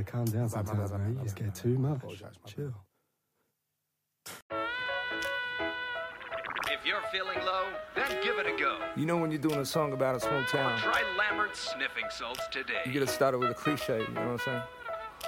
calm down sometimes, man. You scared too much. Chill. If you're feeling low, then give it a go. You know when you're doing a song about a small town, Try Lambert's Sniffing Salts today. you gotta start it with a cliche, you know what I'm saying?